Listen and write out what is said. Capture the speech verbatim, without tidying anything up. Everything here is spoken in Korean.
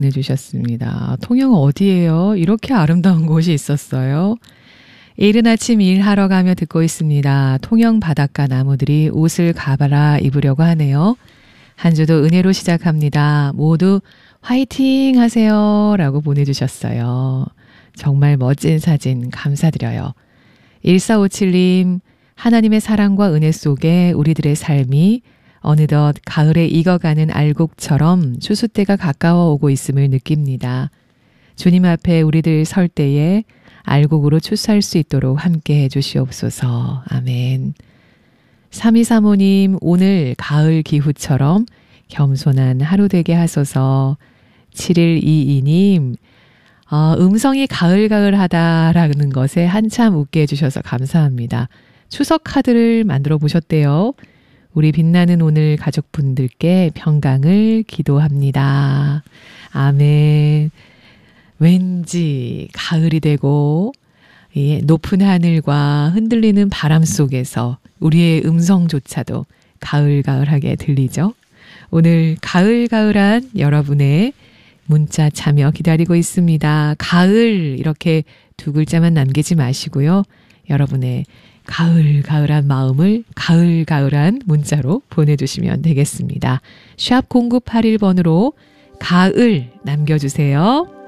보내주셨습니다. 통영 어디예요? 이렇게 아름다운 곳이 있었어요. 이른 아침 일하러 가며 듣고 있습니다. 통영 바닷가 나무들이 옷을 가발아 입으려고 하네요. 한 주도 은혜로 시작합니다. 모두 화이팅 하세요 라고 보내주셨어요. 정말 멋진 사진 감사드려요. 일사오칠 님, 하나님의 사랑과 은혜 속에 우리들의 삶이 어느덧 가을에 익어가는 알곡처럼 추수 때가 가까워 오고 있음을 느낍니다. 주님 앞에 우리들 설 때에 알곡으로 추수할 수 있도록 함께 해 주시옵소서. 아멘. 삼이삼오 님, 오늘 가을 기후처럼 겸손한 하루 되게 하소서. 칠일이이 님, 어, 음성이 가을가을하다라는 것에 한참 웃게 해주셔서 감사합니다. 추석 카드를 만들어 보셨대요. 우리 빛나는 오늘 가족분들께 평강을 기도합니다. 아멘. 왠지 가을이 되고 예, 높은 하늘과 흔들리는 바람 속에서 우리의 음성조차도 가을가을하게 들리죠. 오늘 가을가을한 여러분의 문자 참여 기다리고 있습니다. 가을 이렇게 두 글자만 남기지 마시고요. 여러분의 가을가을한 마음을 가을가을한 문자로 보내주시면 되겠습니다. 샵 공구팔일 번으로 가을 남겨주세요.